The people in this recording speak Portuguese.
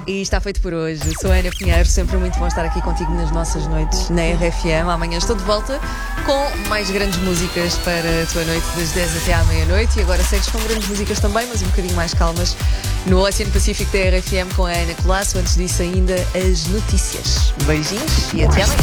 E está feito por hoje. Sou a Ana Pinheiro, sempre muito bom estar aqui contigo nas nossas noites na RFM. Amanhã estou de volta com mais grandes músicas para a tua noite das 10 até à meia-noite. E agora segues com grandes músicas também, mas um bocadinho mais calmas, no Oceano Pacífico da RFM com a Ana Colasso. Antes disso ainda as notícias. Beijinhos e até amanhã.